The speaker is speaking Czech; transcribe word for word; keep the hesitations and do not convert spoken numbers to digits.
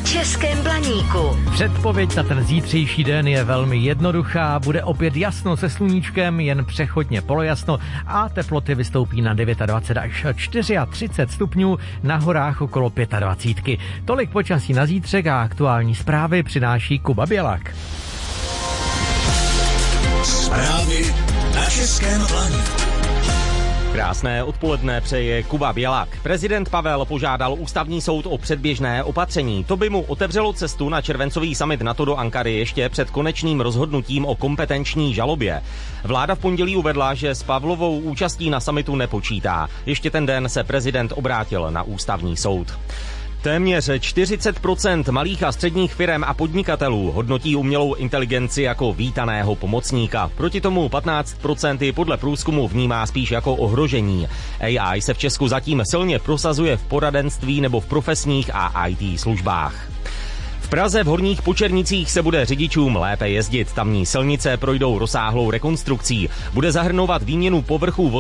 Českém Blaníku. Předpověď na ten zítřejší den je velmi jednoduchá. Bude opět jasno se sluníčkem, jen přechodně polojasno a teploty vystoupí na dvacet devět až třicet čtyři stupňů, na horách okolo dvacet pět. Tolik počasí na zítřek a aktuální zprávy přináší Kuba Bělak. Zprávy na Českém Blaníku. Krásné odpoledne přeje Kuba Bělak. Prezident Pavel požádal ústavní soud o předběžné opatření. To by mu otevřelo cestu na červencový summit NATO do Ankary ještě před konečným rozhodnutím o kompetenční žalobě. Vláda v pondělí uvedla, že s Pavlovou účastí na summitu nepočítá. Ještě ten den se prezident obrátil na ústavní soud. Téměř čtyřicet procent malých a středních firem a podnikatelů hodnotí umělou inteligenci jako vítaného pomocníka. Proti tomu patnáct procent ji podle průzkumu vnímá spíš jako ohrožení. A I se v Česku zatím silně prosazuje v poradenství nebo v profesních a í té službách. V Praze v Horních Počernicích se bude řidičům lépe jezdit. Tamní silnice projdou rozsáhlou rekonstrukcí. Bude zahrnovat výměnu povrchů